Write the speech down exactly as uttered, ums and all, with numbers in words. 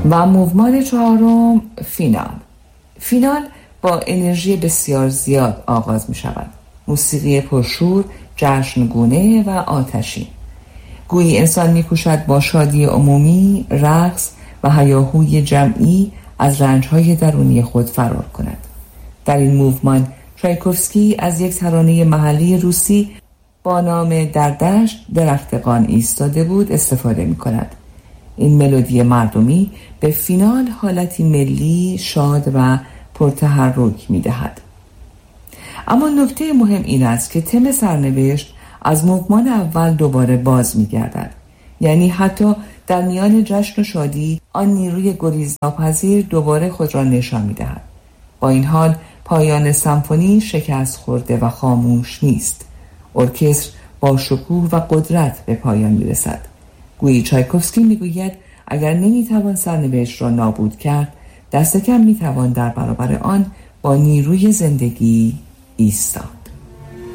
و موومان چهارم فینال. فینال با انرژی بسیار زیاد آغاز می شود. موسیقی پرشور، جشنگونه و آتشین. گویی انسان می کوشد با شادی عمومی، رقص و هیاهوی جمعی از رنجهای درونی خود فرار کند. در این موومان چایکوفسکی از یک ترانه محلی روسی با نام در دشت درختگان ایستاده بود استفاده می کند. این ملودی مردمی به فینال حالتی ملی، شاد و پرتحرک می دهد. اما نکته مهم این است که تم سرنوشت از موومان اول دوباره باز می گردد. یعنی حتی در میان جشن و شادی آن نیروی گریزناپذیر دوباره خود را نشان می دهد. با این حال پایان سمفونی شکست خورده و خاموش نیست. ارکستر با شکوه و قدرت به پایان می رسد. گویی چایکوفسکی می گوید اگر نمی توان سرنوشت را نابود کرد، دست کم می توان در برابر آن با نیروی زندگی ایستاد.